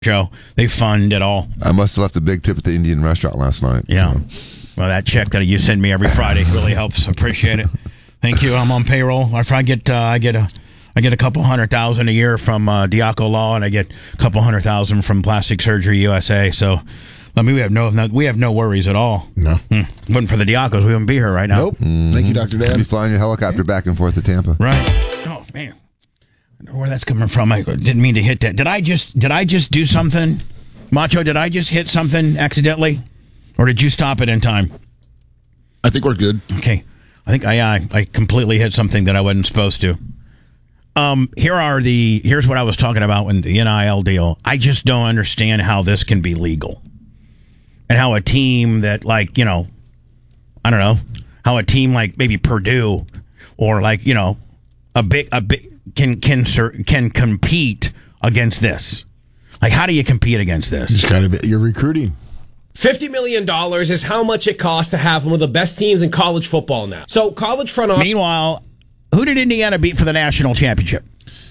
show. They fund it all. I must have left a big tip at the Indian restaurant last night. Yeah. So. Well, that check that you send me every Friday really helps. Appreciate it. Thank you. I'm on payroll. I get a couple $100,000 a year from Diaco Law, and I get a couple $100,000 from Plastic Surgery USA. So, I mean, we have no worries at all. No. Wasn't for the Diacos, we wouldn't be here right now. Nope. Thank you, Dr. Dan. You'll be flying your helicopter back and forth to Tampa. Right. Oh man, I don't know where that's coming from. I didn't mean to hit that. Did I just do something, Macho? Did I just hit something accidentally, or did you stop it in time? I think we're good. Okay. I think I completely hit something that I wasn't supposed to. Here's what I was talking about when the NIL deal. I just don't understand how this can be legal. And how a team that I don't know, how a team like maybe Purdue or a big can compete against this. Like, how do you compete against this? You're recruiting. $50 million is how much it costs to have one of the best teams in college football now. So college front office. Meanwhile, who did Indiana beat for the national championship?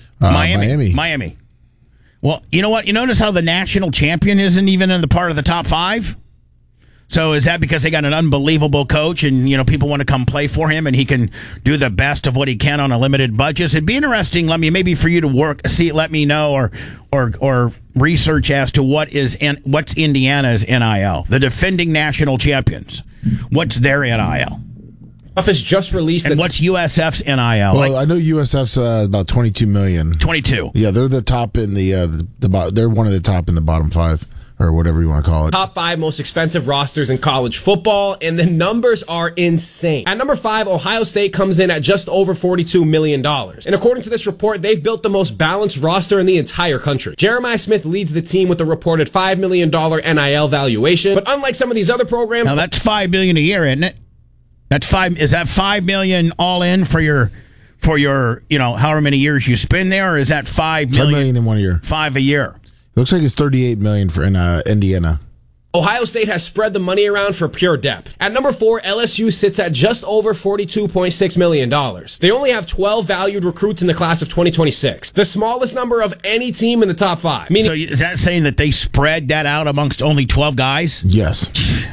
Miami. Well, you know what? You notice how the national champion isn't even in the part of the top 5? So is that because they got an unbelievable coach and, people want to come play for him and he can do the best of what he can on a limited budget? It'd be interesting, maybe for you to let me know or research as to what's Indiana's NIL, the defending national champions. What's their NIL? Office just released and what's USF's NIL? Well, I know USF's about $22 million. 22. Yeah, they're the top in the they're one of the top in the bottom 5. Or whatever you want to call it. Top 5 most expensive rosters in college football, and the numbers are insane. At number 5, Ohio State comes in at just over $42 million. And according to this report, they've built the most balanced roster in the entire country. Jeremiah Smith leads the team with a reported $5 million NIL valuation. But unlike some of these other programs... Now, that's $5 million a year, isn't it? Is that $5 million all in for your however many years you spend there, or is that $5 million in 1 year? 5 a year. Looks like it's $38 million for Indiana. Ohio State has spread the money around for pure depth. At number 4, LSU sits at just over $42.6 million. They only have 12 valued recruits in the class of 2026, the smallest number of any team in the top 5. So is that saying that they spread that out amongst only 12 guys? Yes.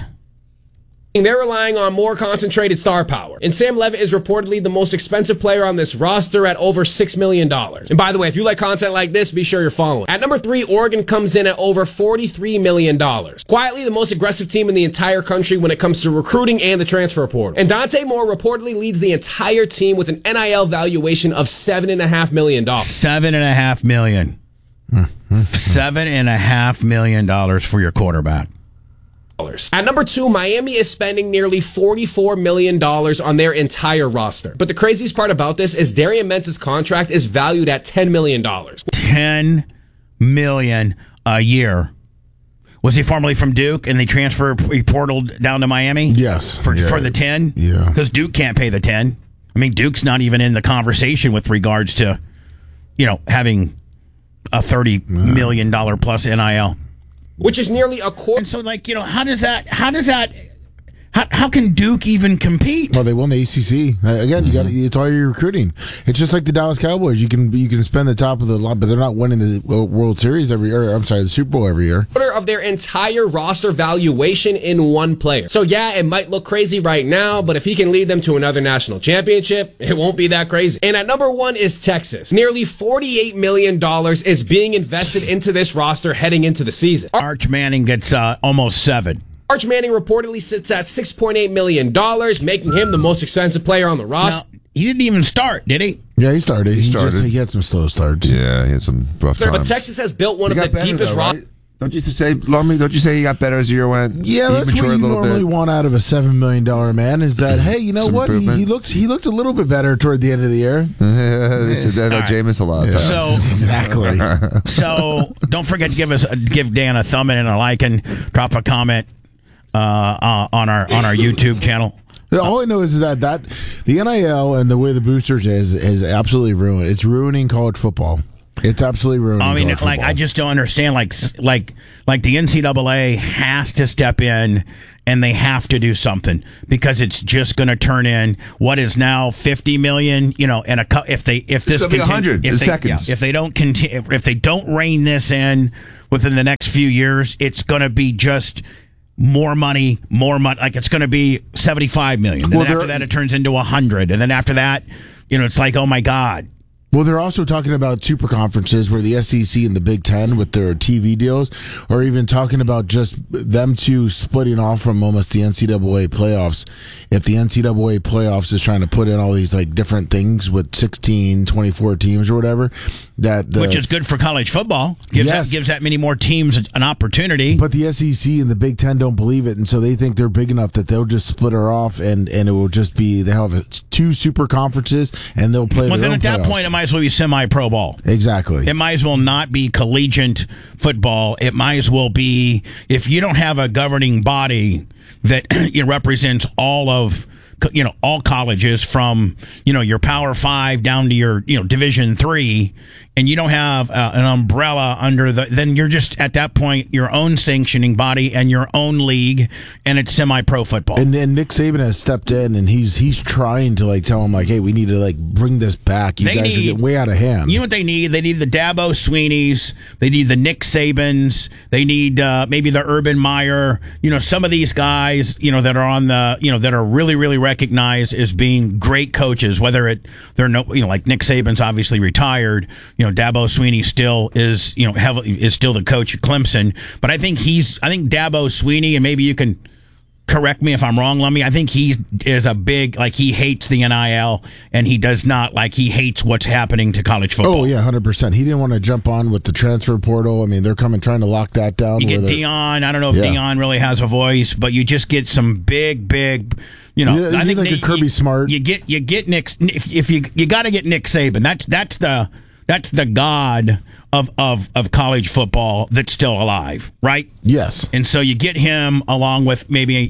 They're relying on more concentrated star power. And Sam Levitt is reportedly the most expensive player on this roster at over $6 million. And by the way, if you like content like this, be sure you're following. At number 3, Oregon comes in at over $43 million. Quietly the most aggressive team in the entire country when it comes to recruiting and the transfer portal. And Dante Moore reportedly leads the entire team with an NIL valuation of $7.5 million. $7.5 million. $7.5 million for your quarterback. At number 2, Miami is spending nearly $44 million on their entire roster. But the craziest part about this is Darian Mentz's contract is valued at $10 million. $10 million a year. Was he formerly from Duke and they portaled down to Miami? Yes. For the 10? Yeah. Because Duke can't pay the 10. I mean, Duke's not even in the conversation with regards to, having a $30 million plus NIL. Which is nearly a quarter. And so, how can Duke even compete? Well, they won the ACC. Again, it's all your recruiting. It's just like the Dallas Cowboys. You can spend the top of the line, but they're not winning the World Series the Super Bowl every year. Quarter of their entire roster valuation in one player. So yeah, it might look crazy right now, but if he can lead them to another national championship, it won't be that crazy. And at number 1 is Texas. Nearly $48 million is being invested into this roster heading into the season. Arch Manning gets almost 7. Arch Manning reportedly sits at $6.8 million, making him the most expensive player on the roster. Now, he didn't even start, did he? Yeah, he started. He had some slow starts. Yeah, he had some rough times. But Texas has built one of the deepest rosters. Right? Don't you say he got better as the year went? Yeah, that's what you normally want out of a $7 million man is that, hey, you know some what? He looked a little bit better toward the end of the year. They said that about Jameis a lot of times. So, exactly. So don't forget to give Dan a thumb in and a like and drop a comment on our YouTube channel. All I know is that the NIL and the way the boosters is absolutely ruined. It's ruining college football. It's absolutely ruining. I mean, like, I just don't understand. Like the NCAA has to step in, and they have to do something, because it's just going to turn in what is now $50 million. And if this could be 100 in seconds. If they don't continue, if they don't rein this in within the next few years, it's going to be just more money. Like, it's going to be $75 million. And then after that, it turns into 100, and then after that, it's like, oh my God. Well, they're also talking about super conferences where the SEC and the Big Ten with their TV deals, or even talking about just them two splitting off from almost the NCAA playoffs. If the NCAA playoffs is trying to put in all these like different things with 16, 24 teams or whatever, which is good for college football. Gives that many more teams an opportunity. But the SEC and the Big Ten don't believe it, and so they think they're big enough that they'll just split her off, and it will just be they have 2 super conferences, and they'll play. Well, then at that point, it might as well be semi-pro ball. Exactly. It might as well not be collegiate football. It might as well be, if you don't have a governing body that represents all of all colleges from your Power 5 down to your Division 3, and you don't have an umbrella under then you're just at that point your own sanctioning body and your own league, and it's semi-pro football. And then Nick Saban has stepped in, and he's trying to tell them hey, we need to bring this back. You guys are getting way out of hand. You know what they need? They need the Dabo Sweeneys. They need the Nick Sabans. They need maybe the Urban Meyer. Some of these guys that are on the that are really, really recognized as being great coaches. Whether they're like Nick Saban's obviously retired. Dabo Sweeney still is is still the coach at Clemson, but I think Dabo Sweeney, and maybe you can correct me if I'm wrong, Lummy, I think he is a big, he hates the NIL, and he does not, he hates what's happening to college football. Oh, yeah, 100%. He didn't want to jump on with the transfer portal. I mean, they're trying to lock that down. You get Deion. I don't know if Deion really has a voice, but you just get some big, I think a Kirby Smart. You get Nick, if you got to get Nick Saban. That's the god of college football that's still alive, right? Yes. And so you get him along with maybe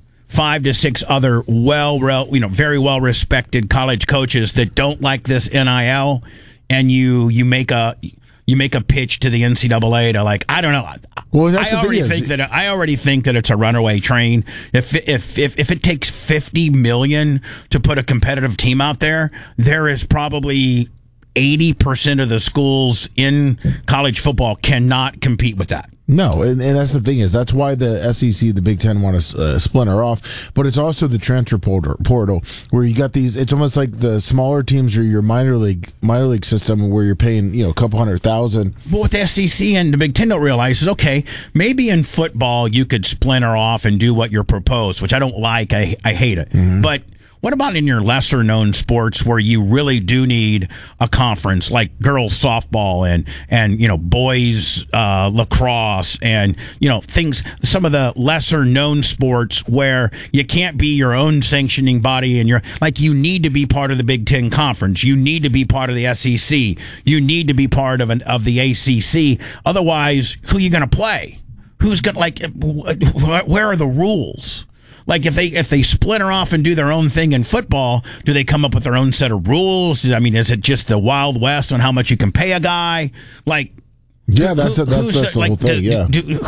5 to 6 other very well respected college coaches that don't like this NIL, and you make a pitch to the NCAA to I don't know. Well, I already think that it's a runaway train. If it takes $50 million to put a competitive team out there, there is probably 80% of the schools in college football cannot compete with that. No, and that's the thing is that's why the SEC, the Big Ten, want to splinter off. But it's also the transfer portal where you got these. It's almost like the smaller teams are your minor league system where you're paying a couple $100,000. But what the SEC and the Big Ten don't realize is maybe in football you could splinter off and do what you're proposed, which I don't like. I hate it, but. What about in your lesser-known sports where you really do need a conference, like girls softball and boys lacrosse and things? Some of the lesser-known sports where you can't be your own sanctioning body, and you need to be part of the Big Ten Conference. You need to be part of the SEC. You need to be part of the ACC. Otherwise, who are you going to play? Who's going where are the rules? If they splinter off and do their own thing in football, do they come up with their own set of rules? I mean, is it just the Wild West on how much you can pay a guy? Yeah, that's the whole thing. Yeah,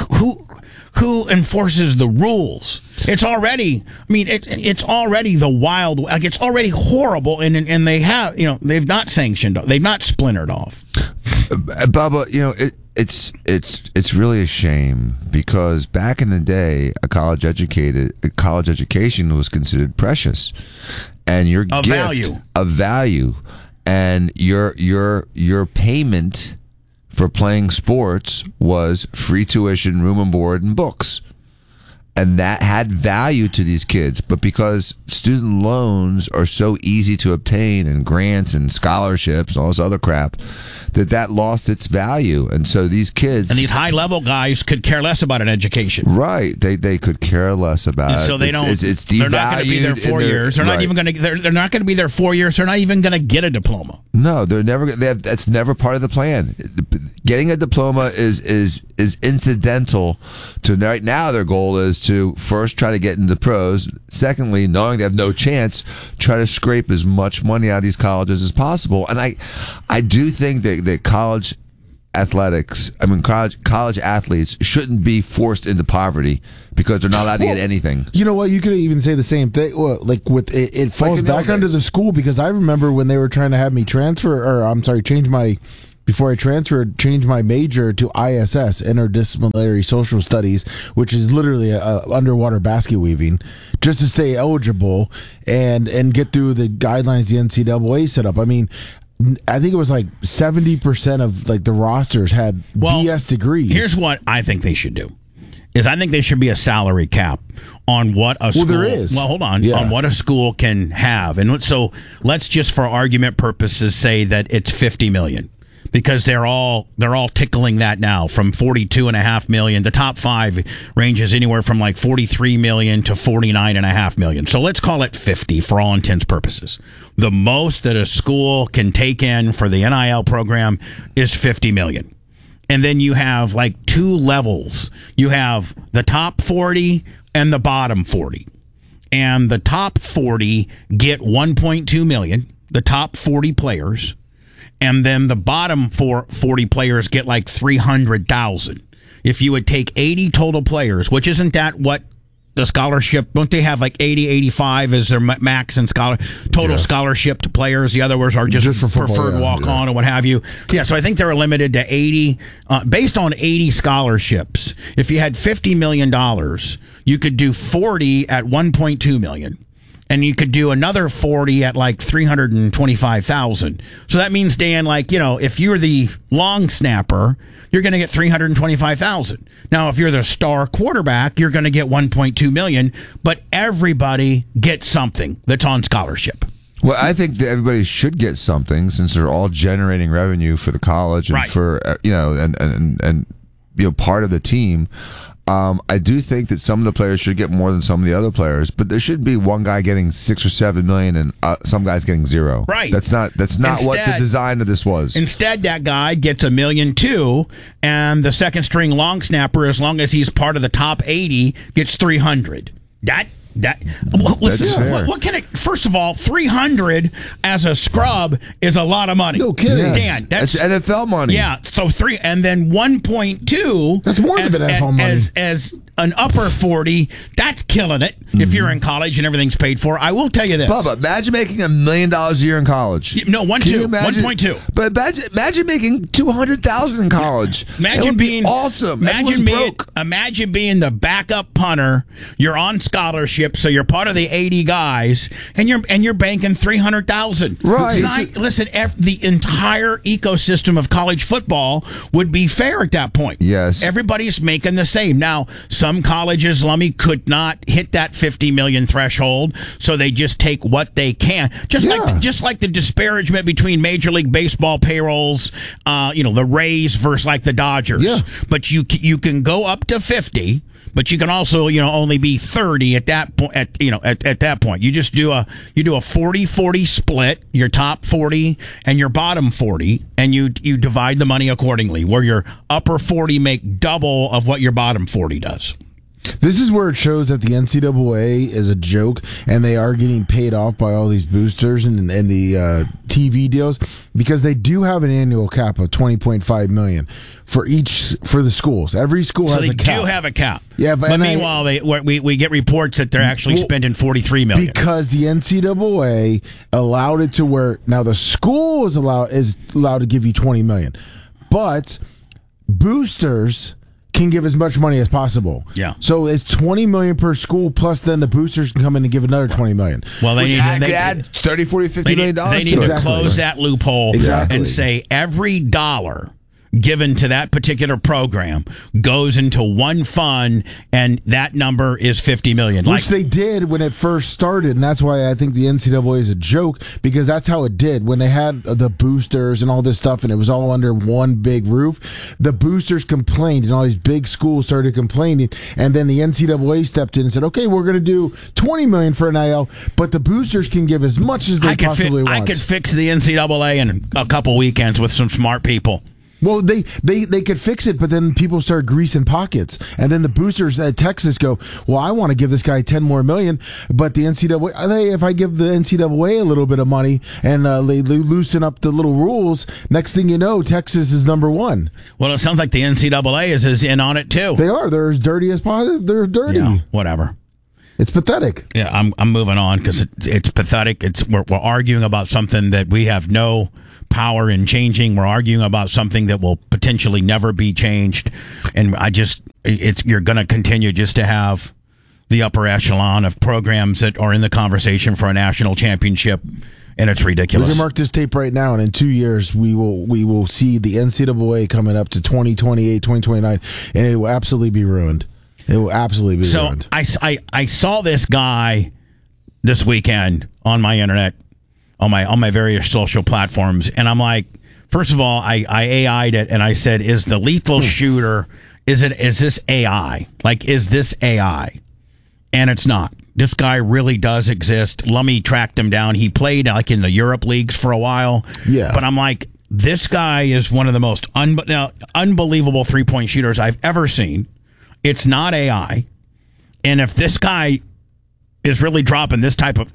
who enforces the rules? It's already. I mean, it's already the wild. It's already horrible, and they have they've not sanctioned. They've not splintered off. Bubba, It's really a shame because back in the day, a college education was considered precious, and your gift of value, and your payment for playing sports was free tuition, room and board, and books. And that had value to these kids. But because student loans are so easy to obtain, and grants and scholarships and all this other crap, that lost its value. And so these kids... And these high-level guys could care less about an education. Right. They could care less about it. So they don't... It's devalued. They're not going to be there 4 years. They're not even going to... They're not going to be there 4 years. They're not even going to get a diploma. No, they're never... That's never part of the plan. Getting a diploma is incidental to... Right now, their goal is to first try to get into the pros. Secondly, knowing they have no chance, try to scrape as much money out of these colleges as possible. And I do think that college athletics, college athletes shouldn't be forced into poverty because they're not allowed to get anything. You know what? You could even say the same thing. Well, like with it falls back under the school, because I remember when they were trying to have me change my major to ISS, Interdisciplinary Social Studies, which is literally underwater basket weaving, just to stay eligible and get through the guidelines the NCAA set up. I mean, I think it was like 70% of like the rosters had BS degrees. Here's what I think they should do. I think there should be a salary cap on what a school. Well, there is. Well, hold on. Yeah. On what a school can have, and so let's just, for argument purposes, say that it's $50 million. Because they're all tickling that now, from $42.5 million. The top 5 ranges anywhere from like $43 million to $49.5 million. So let's call it 50 for all intents purposes. The most that a school can take in for the NIL program is $50 million. And then you have like 2 levels. You have the top 40 and the bottom 40. And the top 40 get $1.2 million. The top 40 players. And then the bottom 40 players get like $300,000. If you would take 80 total players, which isn't that what the scholarship, don't they have like 80, 85 as their max and total scholarship to players? The others are just preferred walk-on or what have you. Yeah, so I think they're limited to 80, based on 80 scholarships. If you had $50 million, you could do 40 at $1.2 million. And you could do another 40 at like $325,000. So that means, Dan, like, you know, if you're the long snapper, you're going to get $325,000. Now, if you're the star quarterback, you're going to get $1.2 million. But everybody gets something that's on scholarship. Well, I think that everybody should get something, since they're all generating revenue for the college and for and part of the team. I do think that some of the players should get more than some of the other players, but there should be one guy getting $6 or $7 million and some guys getting $0. Right. That's not instead, what the design of this was. Instead, that guy gets $1 million too, and the second string long snapper, as long as he's part of the top 80, gets $300. Listen, what can it? First of all, $300 as a scrub is a lot of money. No kidding, Dan. That's NFL money. Yeah, so 3 and then 1.2. That's more than NFL money. As an upper 40, that's killing it. If you're in college and everything's paid for, I will tell you this. Bubba, imagine making $1 million a year in college. No, 1.2. But imagine making $200,000 in college. Imagine being awesome. Imagine being the backup punter. You're on scholarship, so you're part of the 80 guys, and you're banking $300,000. Right. Listen, the entire ecosystem of college football would be fair at that point. Yes. Everybody's making the same. Now, some colleges, Lummy, could not hit that 50 million threshold, so they just take what they can. Just like the disparagement between Major League Baseball payrolls, the Rays versus like the Dodgers. Yeah. But you can go up to 50. But you can also, only be 30 at that point. At that point, you just do a 40-40 split, your top 40 and your bottom 40, and you divide the money accordingly, where your upper 40 make double of what your bottom 40 does. This is where it shows that the NCAA is a joke, and they are getting paid off by all these boosters and the TV deals, because they do have an annual cap of $20.5 million for the schools. Every school has a cap. So they do have a cap. Yeah, but meanwhile, we get reports that they're actually spending $43 million because the NCAA allowed it to where now the school is allowed to give you $20 million, but boosters can give as much money as possible. Yeah. So it's $20 million per school, plus then the boosters can come in and give another $20 million. Well, they add $30, $40, $50 million. They need to close that loophole and say every dollar given to that particular program goes into one fund, and that number is $50 million. Which they did when it first started, and that's why I think the NCAA is a joke, because that's how it did. When they had the boosters and all this stuff, and it was all under one big roof, the boosters complained, and all these big schools started complaining, and then the NCAA stepped in and said, okay, we're going to do $20 million for NIL, but the boosters can give as much as they possibly want. I could fix the NCAA in a couple weekends with some smart people. Well, they could fix it, but then people start greasing pockets, and then the boosters at Texas go, "Well, I want to give this guy $10 more million, but the NCAA, if I give the NCAA a little bit of money and they loosen up the little rules, next thing you know, Texas is number one." Well, it sounds like the NCAA is in on it too. They are. They're as dirty as possible. They're dirty. Yeah, whatever. It's pathetic. Yeah, I'm moving on because it's pathetic. We're arguing about something that we have no power in changing. We're arguing about something that will potentially never be changed, and you're going to continue just to have the upper echelon of programs that are in the conversation for a national championship, and it's ridiculous. We can mark this tape right now, and in 2 years we will see the NCAA coming up to 2028, 2029, and it will absolutely be ruined. It will absolutely be ruined. I saw this guy this weekend on my internet, on my various social platforms, and I'm like, first of all, I AI'd it, and I said, "Is the lethal shooter? Is this AI? Like, is this AI?" And it's not. This guy really does exist. Lummy tracked him down. He played like in the Europe leagues for a while. Yeah, but I'm like, this guy is one of the most unbelievable 3-point shooters I've ever seen. It's not AI, and if this guy is really dropping this type of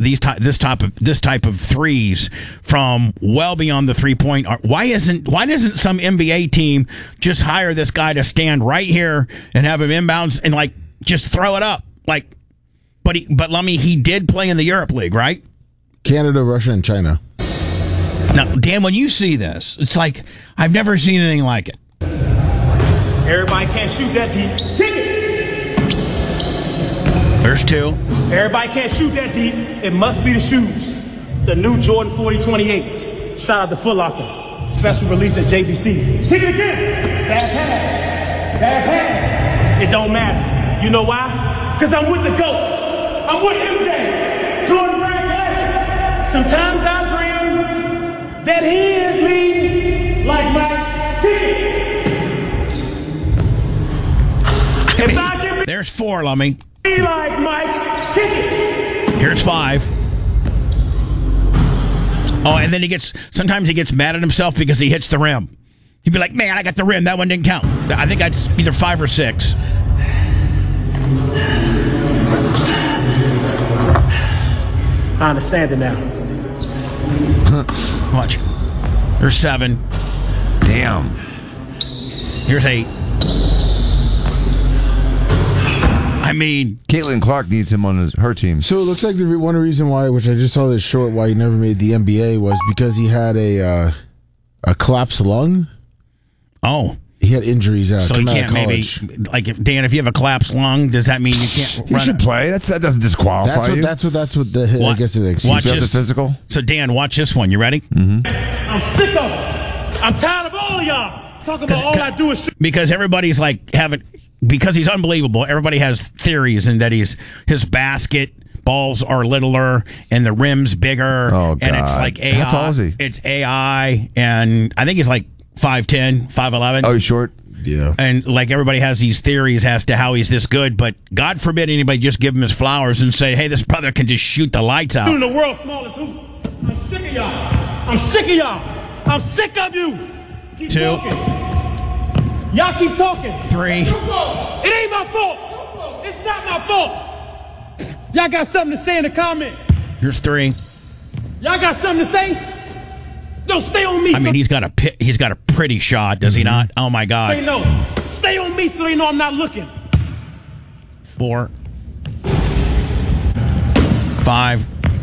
threes from well beyond the 3-point, why doesn't some NBA team just hire this guy to stand right here and have him inbounds and like just throw it up? Like, but Lummy, he did play in the Europe League, right? Canada, Russia, and China. Now, Dan, when you see this, it's like I've never seen anything like it. Everybody can't shoot that deep. Kick it. There's two. Everybody can't shoot that deep. It must be the shoes. The new Jordan 40/28s. Shout out to Foot Locker. Special release at JBC. Kick it again. Bad pass. Bad pass. It don't matter. You know why? Because I'm with the GOAT. I'm with MJ. Jordan Brand Classic. Sometimes I dream that he is me like Mike. Kick it. There's 4, Lummy. Like Mike, kick it. Here's 5. Oh, and then sometimes he gets mad at himself because he hits the rim. He'd be like, "Man, I got the rim. That one didn't count." I think that's either 5 or 6. I understand it now. Watch. There's 7. Damn. Here's 8. I mean, Caitlin Clark needs him on her team. So it looks like the one reason why, which I just saw this short, why he never made the NBA was because he had a collapsed lung. Oh, he had injuries out. So he can't maybe like Dan. If you have a collapsed lung, does that mean you can't? You should play. That doesn't disqualify you. That's what I guess it excuse. Watch the physical. So Dan, watch this one. You ready? Mm-hmm. I'm sick of it. I'm tired of all of y'all talking about all I do is because everybody's like because he's unbelievable. Everybody has theories and that his basket balls are littler and the rim's bigger. Oh, God. And it's like AI. How tall is he? It's AI, and I think he's like 5'10", 5'11". Oh, he's short? Yeah. And like everybody has these theories as to how he's this good, but God forbid anybody just give him his flowers and say, "Hey, this brother can just shoot the lights out." Doing the world's smallest hoop. I'm sick of y'all. I'm sick of y'all. I'm sick of you. Keep 2. Talking. Y'all keep talking. 3. It ain't my fault. It's not my fault. Y'all got something to say in the comments. Here's 3. Y'all got something to say? No, stay on me. I mean, he's got a pretty shot, does he not? Oh my God. They know. Stay on me so they know I'm not looking. 4. 5.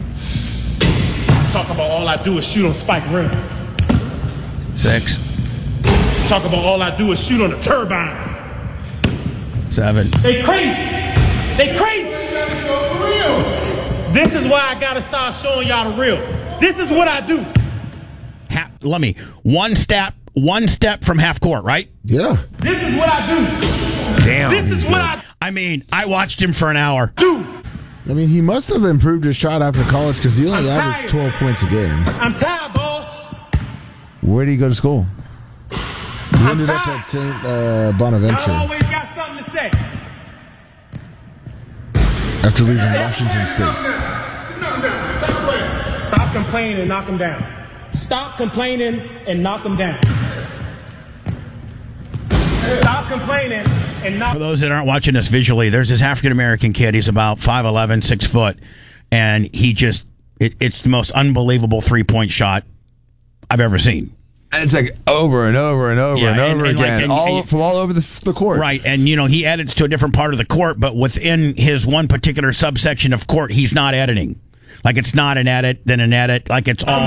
Talk about all I do is shoot on spike rims. 6. Talk about all I do is shoot on a turbine. 7. They crazy. They crazy. This is why I gotta start showing y'all the real. This is what I do. Let me one step from half court, right? Yeah. This is what I do. Damn. This is what I mean, I watched him for an hour. do. I mean, he must have improved his shot after college because he only averaged 12 points a game. I'm tired, boss. Where did he go to school? He ended up at St. Bonaventure. I always got something to say. After leaving Washington State. Stop complaining and knock him down. Stop complaining and knock him down. Stop complaining and not. For those that aren't watching this visually, there's this African-American kid. He's about 5'11", 6 foot, and he just, it's the most unbelievable three-point shot I've ever seen. And it's like over and over and over and over again, from all over the court. Right, and he edits to a different part of the court, but within his one particular subsection of court, he's not editing. Like it's not an edit, then an edit. Like it's all.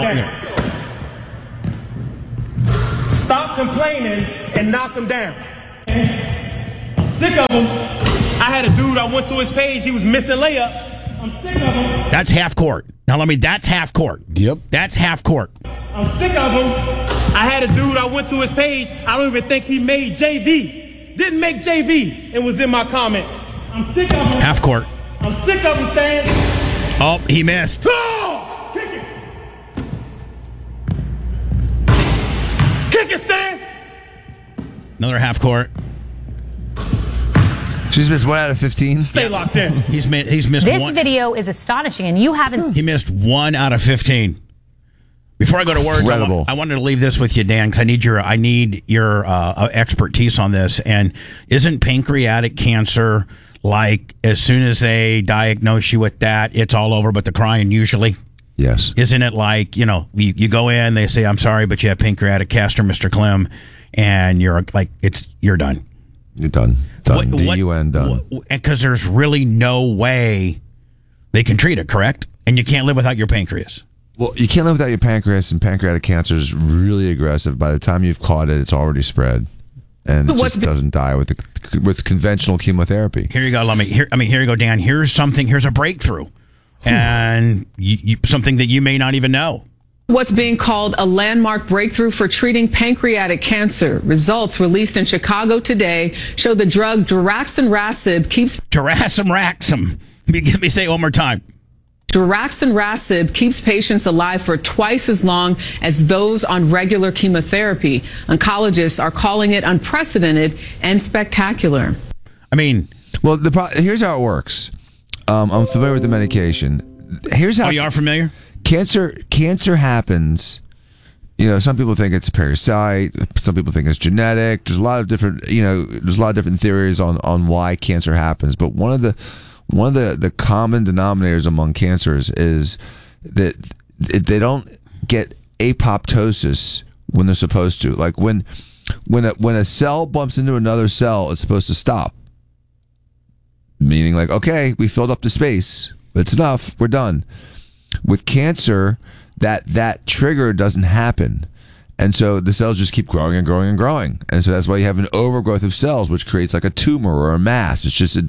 Stop complaining and knock them down. I'm sick of them. I had a dude, I went to his page, he was missing layups. I'm sick of them. That's half court. Now that's half court. Yep. That's half court. I'm sick of him. I had a dude, I went to his page, I don't even think he made JV. Didn't make JV and was in my comments. I'm sick of him. Half court. I'm sick of him, Stan. Oh, he missed. Oh! Kick it. Kick it, Stan. Another half court. She's missed 1 out of 15. Stay locked in. He's missed this one. This video is astonishing, and you haven't. He missed 1 out of 15. Before I go to words, I wanted to leave this with you, Dan, because I need your expertise on this. And isn't pancreatic cancer like as soon as they diagnose you with that, it's all over but the crying usually? Yes. Isn't it like, you go in, they say, I'm sorry, but you have pancreatic cancer, Mr. Clem, and you're like, you're done. You're done. Done. D-U-N, done. Because there's really no way they can treat it, correct? And you can't live without your pancreas. Well, you can't live without your pancreas, and pancreatic cancer is really aggressive. By the time you've caught it, it's already spread, and it just doesn't die with conventional chemotherapy. Here you go. Here you go, Dan. Here's a breakthrough, and something that you may not even know. What's being called a landmark breakthrough for treating pancreatic cancer. Results released in Chicago today show the drug daraxonrasib keeps... Daraxonrasib. Let me say it one more time. Daraxonrasib keeps patients alive for twice as long as those on regular chemotherapy. Oncologists are calling it unprecedented and spectacular. Well, here's how it works. I'm familiar with the medication. Here's how. Oh, you are familiar? Cancer happens. Some people think it's a parasite. Some people think it's genetic. There's a lot of different. There's a lot of different theories on why cancer happens. But one of the common denominators among cancers is that they don't get apoptosis when they're supposed to. Like when a cell bumps into another cell, it's supposed to stop. Meaning like, okay, we filled up the space. It's enough. We're done. With cancer, that trigger doesn't happen. And so the cells just keep growing and growing and growing. And so that's why you have an overgrowth of cells, which creates like a tumor or a mass.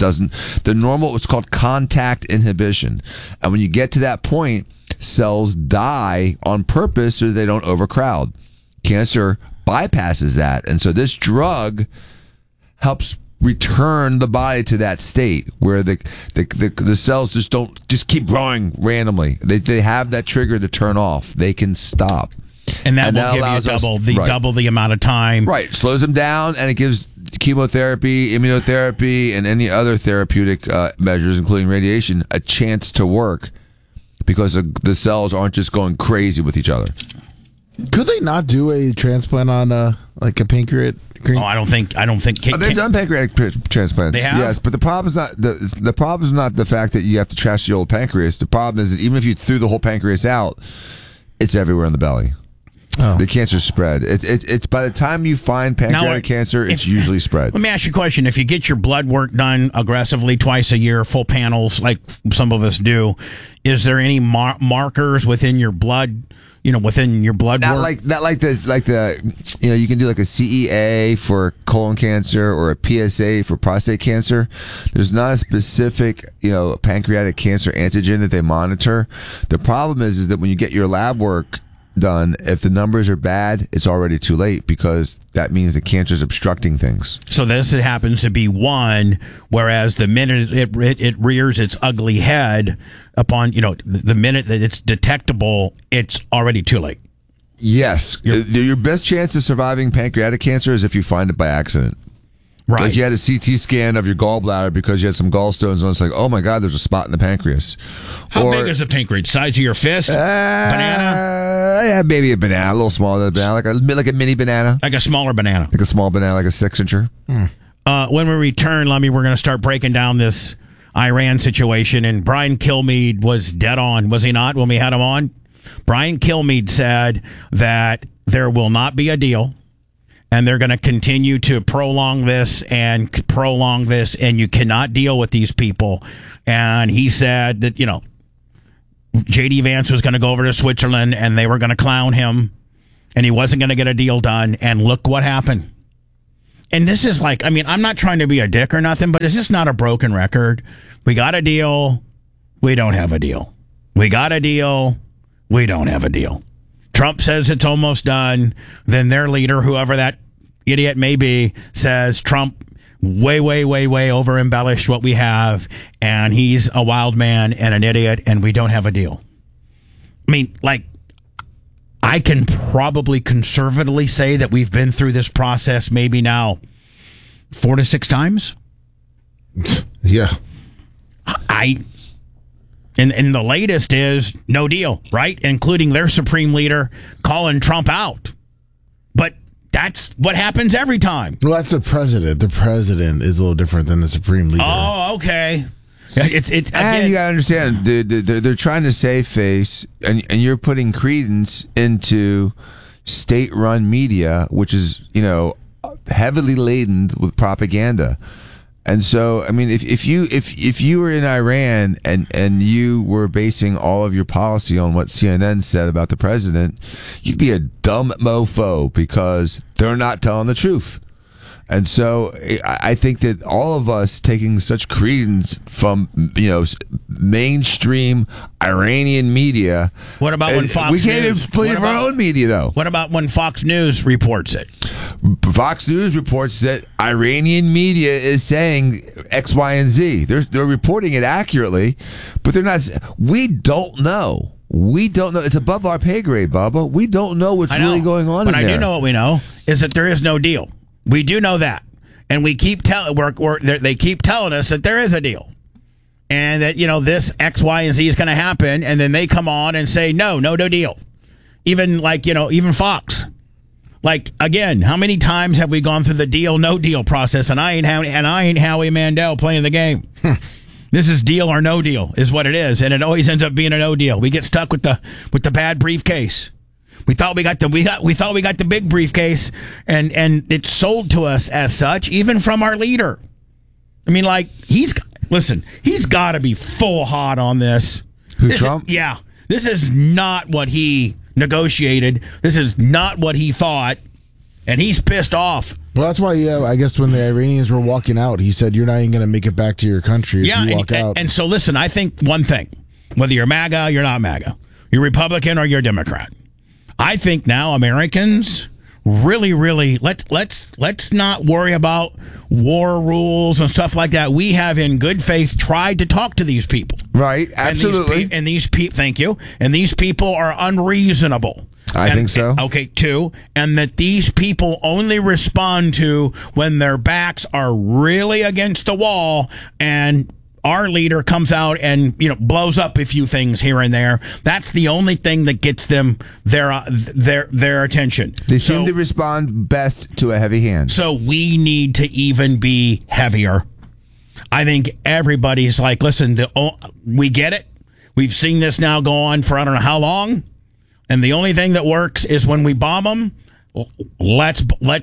It's called contact inhibition. And when you get to that point, cells die on purpose so they don't overcrowd. Cancer bypasses that. And so this drug helps return the body to that state where the cells just keep growing randomly. They have that trigger to turn off. They can stop. And that will give you double the amount of time. Right. It slows them down, and it gives chemotherapy, immunotherapy, and any other therapeutic measures, including radiation, a chance to work because the cells aren't just going crazy with each other. Could they not do a transplant on a pancreatic? Oh, I don't think. They've done pancreatic transplants. They have? Yes, but the problem is not the fact that you have to trash the old pancreas. The problem is that even if you threw the whole pancreas out, it's everywhere in the belly. Oh. The cancer's spread. It's by the time you find pancreatic cancer, it's usually spread. Let me ask you a question. If you get your blood work done aggressively twice a year, full panels like some of us do, is there any markers within your blood? Within your blood work? Not like the you can do like a CEA for colon cancer or a PSA for prostate cancer. There's not a specific pancreatic cancer antigen that they monitor. The problem is that when you get your lab work done, if the numbers are bad, it's already too late because that means the cancer is obstructing things. So this happens to be one, whereas the minute it rears its ugly head upon, the minute that it's detectable, it's already too late. Yes. Your best chance of surviving pancreatic cancer is if you find it by accident. Right. Like you had a CT scan of your gallbladder because you had some gallstones, and it's like, oh my God, there's a spot in the pancreas. How big is the pancreas? Size of your fist? Banana? Yeah, maybe a banana, a little smaller than a banana, like a mini banana. Like a smaller banana. Like a small banana, like a 6-incher. When we return, Lummy, we're going to start breaking down this Iran situation. And Brian Kilmeade was dead on, was he not, when we had him on? Brian Kilmeade said that there will not be a deal. And they're going to continue to prolong this, and you cannot deal with these people. And he said that, J.D. Vance was going to go over to Switzerland, and they were going to clown him, and he wasn't going to get a deal done. And look what happened. And this is like, I'm not trying to be a dick or nothing, but it's just not a broken record. We got a deal. We don't have a deal. We got a deal. We don't have a deal. Trump says it's almost done. Then their leader, whoever that idiot may be, says Trump way, way, way, way over embellished what we have, and he's a wild man and an idiot, and we don't have a deal. I can probably conservatively say that we've been through this process maybe now 4 to 6 times. Yeah. And the latest is no deal, right? Including their supreme leader calling Trump out. But that's what happens every time. Well, that's the president. The president is a little different than the supreme leader. Oh, okay. It's again, and you gotta understand, they're trying to save face, and you're putting credence into state-run media, which is heavily laden with propaganda. And so, if you were in Iran and you were basing all of your policy on what CNN said about the president, you'd be a dumb mofo because they're not telling the truth. And so I think that all of us taking such credence from, mainstream Iranian media. What about when Fox News? We can't News, even believe our own media, though. What about when Fox News reports it? Fox News reports that Iranian media is saying X, Y, and Z. They're reporting it accurately, but they're not. We don't know. It's above our pay grade, Bubba. We don't know what's really going on in there. But I do know what we know is that there is no deal. We do know that, and we keep they keep telling us that there is a deal, and that this X, Y, and Z is going to happen, and then they come on and say no deal. Even even Fox. Again, how many times have we gone through the deal no deal process? And I ain't Howie Mandel playing the game. This is deal or no deal is what it is, and it always ends up being a no deal. We get stuck with the bad briefcase. We thought we got the big briefcase, and it's sold to us as such, even from our leader. He's got to be full hot on this. Trump? Yeah. This is not what he negotiated. This is not what he thought, and he's pissed off. Well, that's why, I guess when the Iranians were walking out, he said, you're not even going to make it back to your country if you walk out. And so, listen, I think one thing, whether you're MAGA, you're not MAGA, you're Republican or you're Democrat, I think now Americans really, really let's not worry about war rules and stuff like that. We have, in good faith, tried to talk to these people. Right, absolutely. And these people, thank you. And these people are unreasonable. I think so. Okay, 2, and that these people only respond to when their backs are really against the wall, and our leader comes out and blows up a few things here and there. That's the only thing that gets them their attention. They seem to respond best to a heavy hand. So we need to even be heavier. I think everybody's like, listen, we get it. We've seen this now go on for I don't know how long, and the only thing that works is when we bomb them. Let's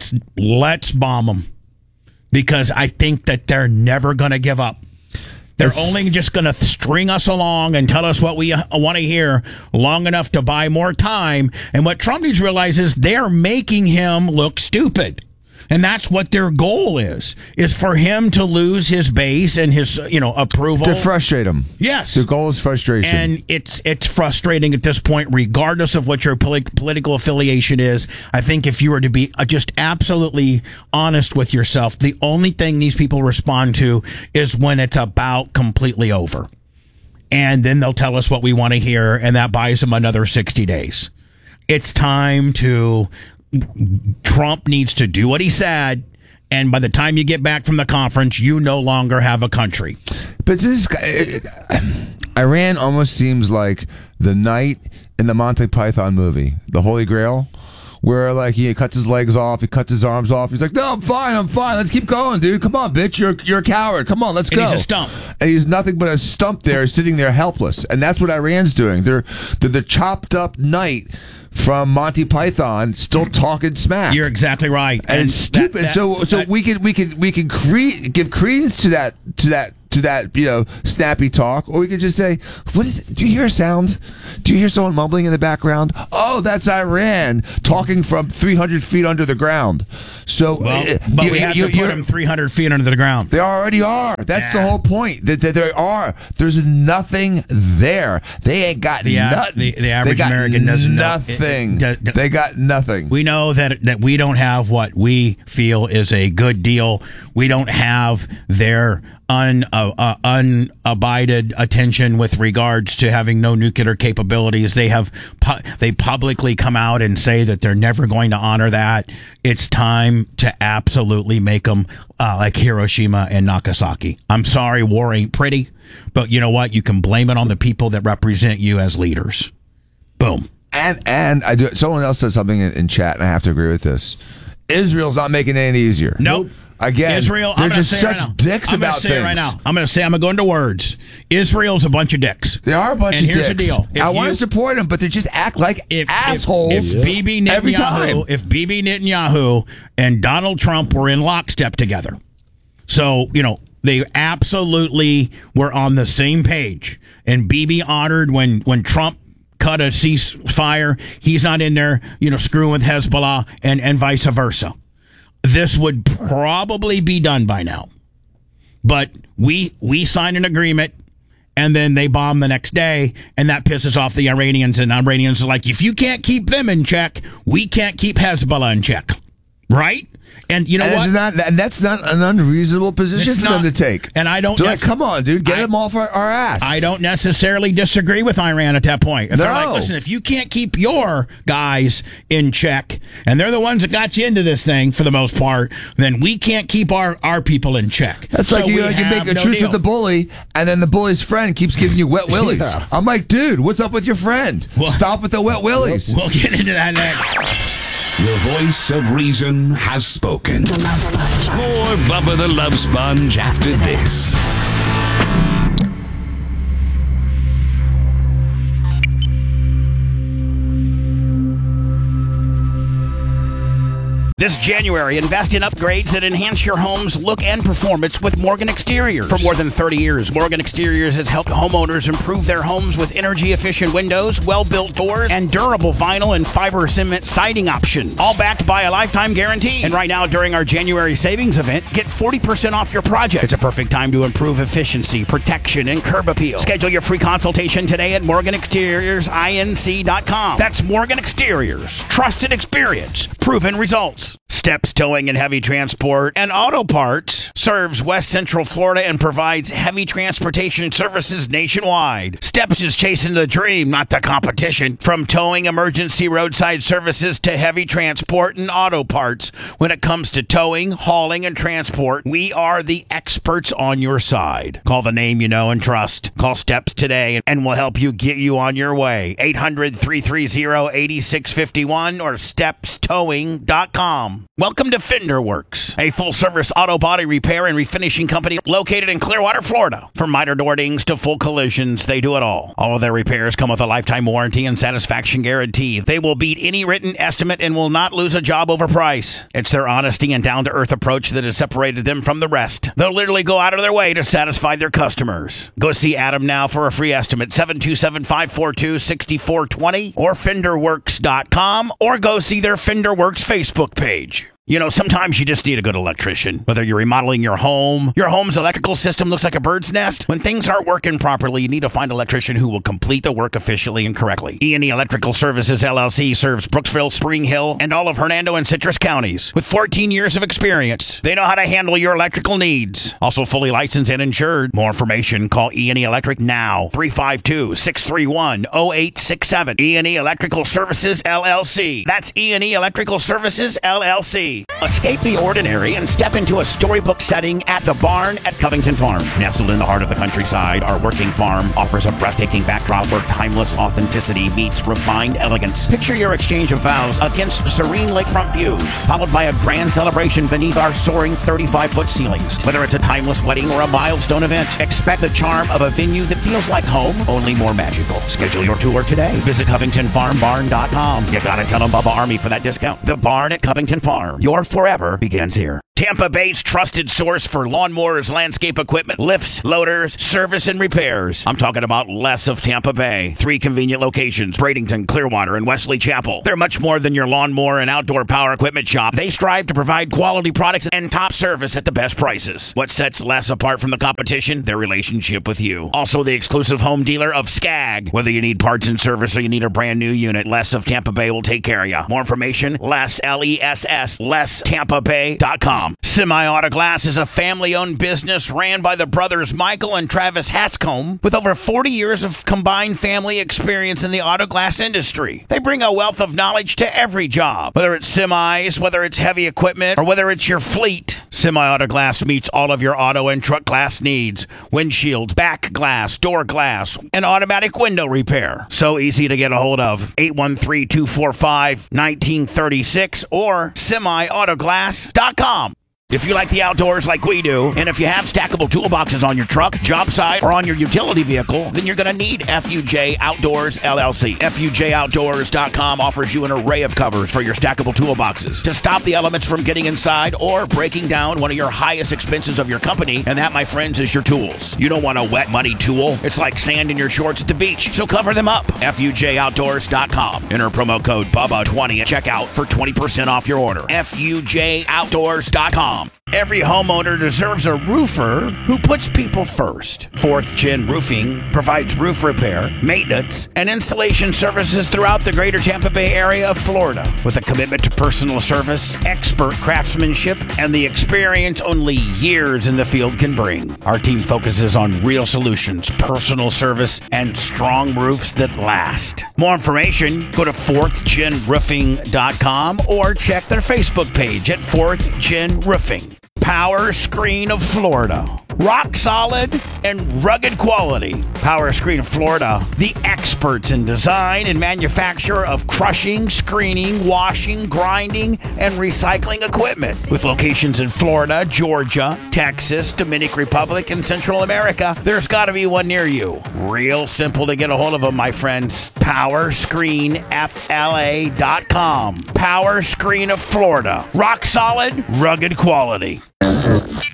bomb them, because I think that they're never going to give up. They're only just going to string us along and tell us what we want to hear long enough to buy more time. And what Trump needs to realize is they're making him look stupid. And that's what their goal is for him to lose his base and his, approval. To frustrate him. Yes. The goal is frustration. And it's frustrating at this point, regardless of what your political affiliation is. I think if you were to be just absolutely honest with yourself, the only thing these people respond to is when it's about completely over. And then they'll tell us what we want to hear, and that buys them another 60 days. It's time to... Trump needs to do what he said, and by the time you get back from the conference, you no longer have a country. But this is, Iran almost seems like the knight in the Monty Python movie, The Holy Grail, where like he cuts his legs off, he cuts his arms off. He's like, "No, I'm fine. Let's keep going, dude. Come on, bitch. You're a coward. Come on, let's go." And he's a stump. And he's nothing but a stump there, sitting there helpless. And that's what Iran's doing. They're the chopped up knight from Monty Python, still talking smack. You're exactly right. And it's stupid. So we can give credence to that snappy talk, or we could just say, "What is it? Do you hear a sound? Do you hear someone mumbling in the background? Oh, that's Iran talking from 300 feet under the ground." So, but we have to put them 300 feet under the ground. They already are. That's the whole point. That there are. There's nothing there. They ain't got nothing. The average American doesn't know nothing. They got nothing. We know that we don't have what we feel is a good deal. We don't have their unabided attention with regards to having no nuclear capabilities. They publicly come out and say that they're never going to honor that. It's time to absolutely make them like Hiroshima and Nagasaki. I'm sorry, war ain't pretty, but you know what? You can blame it on the people that represent you as leaders. Boom. And I do. Someone else said something in chat, and I have to agree with this. Israel's not making it any easier. Nope. Again, Israel, they're I'm just say such right now. dicks I'm about say things. It right now. I'm going to go into words. Israel's a bunch of dicks. They are a bunch of dicks. And here's the deal. I want to support them, but they just act like assholes Bibi Netanyahu and Donald Trump were in lockstep together. So, they absolutely were on the same page. And Bibi honored when Trump cut a ceasefire. He's not in there, screwing with Hezbollah and vice versa. This would probably be done by now. But we sign an agreement, and then they bomb the next day, and that pisses off the Iranians, and Iranians are like, if you can't keep them in check, we can't keep Hezbollah in check. Right? And you know what? That's not an unreasonable position for them to take. And I don't. Like, come on, dude, get them off our ass. I don't necessarily disagree with Iran at that point. If they're like, listen, if you can't keep your guys in check, and they're the ones that got you into this thing for the most part, then we can't keep our people in check. That's like you make a truce with the bully, and then the bully's friend keeps giving you wet willies. Yeah. I'm like, dude, what's up with your friend? Stop with the wet willies. We'll get into that next. The voice of reason has spoken. More Bubba the Love Sponge after this. This January, invest in upgrades that enhance your home's look and performance with Morgan Exteriors. For more than 30 years, Morgan Exteriors has helped homeowners improve their homes with energy-efficient windows, well-built doors, and durable vinyl and fiber cement siding options. All backed by a lifetime guarantee. And right now, during our January savings event, get 40% off your project. It's a perfect time to improve efficiency, protection, and curb appeal. Schedule your free consultation today at MorganExteriorsInc.com. That's Morgan Exteriors. Trusted experience. Proven results. Steps Towing and Heavy Transport and Auto Parts serves West Central Florida and provides heavy transportation services nationwide. Steps is chasing the dream, not the competition. From towing, emergency roadside services to heavy transport and auto parts. When it comes to towing, hauling, and transport, we are the experts on your side. Call the name you know and trust. Call Steps today and we'll help you get you on your way. 800-330-8651 or stepstowing.com. Welcome to Fender Works, a full-service auto body repair and refinishing company located in Clearwater, Florida. From minor door dings to full collisions, they do it all. All of their repairs come with a lifetime warranty and satisfaction guarantee. They will beat any written estimate and will not lose a job over price. It's their honesty and down-to-earth approach that has separated them from the rest. They'll literally go out of their way to satisfy their customers. Go see Adam now for a free estimate, 727-542-6420 or FenderWorks.com, or go see their Fender Works Facebook page. Sometimes you just need a good electrician. Whether you're remodeling your home's electrical system looks like a bird's nest. When things aren't working properly, you need to find an electrician who will complete the work efficiently and correctly. E&E Electrical Services, LLC serves Brooksville, Spring Hill, and all of Hernando and Citrus counties. With 14 years of experience, they know how to handle your electrical needs. Also fully licensed and insured. More information, call E&E Electric now. 352-631-0867. E&E Electrical Services, LLC. That's E&E Electrical Services, LLC. LLC. Escape the ordinary and step into a storybook setting at the Barn at Covington Farm. Nestled in the heart of the countryside, our working farm offers a breathtaking backdrop where timeless authenticity meets refined elegance. Picture your exchange of vows against serene lakefront views, followed by a grand celebration beneath our soaring 35-foot ceilings. Whether it's a timeless wedding or a milestone event, expect the charm of a venue that feels like home, only more magical. Schedule your tour today. Visit CovingtonFarmBarn.com. You gotta tell them Bubba Army for that discount. The Barn at Covington Farm. Your forever begins here. Tampa Bay's trusted source for lawnmowers, landscape equipment, lifts, loaders, service, and repairs. I'm talking about Les of Tampa Bay. 3 convenient locations, Bradenton, Clearwater, and Wesley Chapel. They're much more than your lawnmower and outdoor power equipment shop. They strive to provide quality products and top service at the best prices. What sets Les apart from the competition? Their relationship with you. Also the exclusive home dealer of Skag. Whether you need parts and service or you need a brand new unit, Les of Tampa Bay will take care of you. More information, Les, L-E-S-S, LesTampaBay.com. Semi-Auto Glass is a family-owned business ran by the brothers Michael and Travis Hatscombe with over 40 years of combined family experience in the auto glass industry. They bring a wealth of knowledge to every job, whether it's semis, whether it's heavy equipment, or whether it's your fleet. Semi-Auto Glass meets all of your auto and truck glass needs. Windshields, back glass, door glass, and automatic window repair. So easy to get a hold of. 813-245-1936 or semiautoglass.com. If you like the outdoors like we do, and if you have stackable toolboxes on your truck, job site, or on your utility vehicle, then you're going to need FUJ Outdoors LLC. FUJOutdoors.com offers you an array of covers for your stackable toolboxes to stop the elements from getting inside or breaking down one of your highest expenses of your company, and that, my friends, is your tools. You don't want a wet, muddy tool. It's like sand in your shorts at the beach, so cover them up. FUJOutdoors.com. Enter promo code BUBBA20 at checkout for 20% off your order. FUJOutdoors.com. Every homeowner deserves a roofer who puts people first. 4th Gen Roofing provides roof repair, maintenance, and installation services throughout the greater Tampa Bay area of Florida. With a commitment to personal service, expert craftsmanship, and the experience only years in the field can bring. Our team focuses on real solutions, personal service, and strong roofs that last. More information, go to 4thGenRoofing.com or check their Facebook page at 4th Gen Roofing. Power Screen of Florida. Rock solid and rugged quality. Power Screen of Florida, the experts in design and manufacture of crushing, screening, washing, grinding, and recycling equipment. With locations in Florida, Georgia, Texas, Dominican Republic, and Central America, there's got to be one near you. Real simple to get a hold of them, my friends. PowerscreenFLA.com. Power Screen of Florida. Rock solid, rugged quality.